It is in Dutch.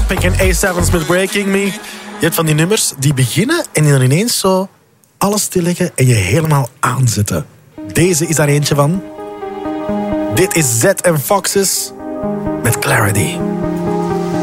Topic en A7's met Breaking Me. Je hebt van die nummers die beginnen en die dan ineens zo alles stilleggen en je helemaal aanzetten. Deze is daar eentje van. Dit is Z and Foxes met Clarity.